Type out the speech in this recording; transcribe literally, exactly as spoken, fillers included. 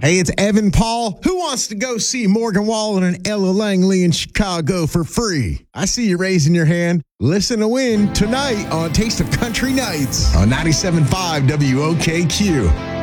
Hey, it's Evan Paul. Who wants to go see Morgan Wallen and Ella Langley in Chicago for free? I see you raising your hand. Listen to win tonight on Taste of Country Nights on ninety-seven point five W O K Q.